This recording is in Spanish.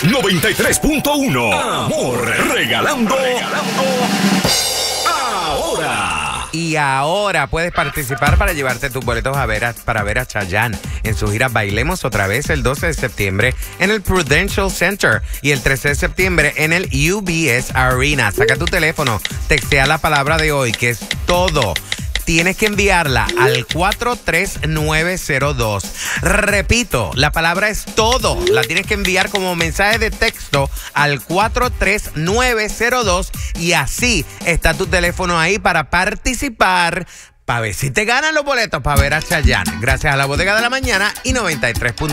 93.1. Amor, regalando ahora. Y ahora puedes participar para llevarte tus boletos para ver a Chayanne en su gira Bailemos Otra Vez el 12 de septiembre en el Prudential Center y el 13 de septiembre en el UBS Arena. Saca tu teléfono, textea la palabra de hoy, que es todo. Tienes que enviarla al 43902. Repito, la palabra es todo. La tienes que enviar como mensaje de texto al 43902 y así está tu teléfono ahí para participar, para ver si te ganan los boletos para ver a Chayanne. Gracias a La Bodega de la Mañana y 93.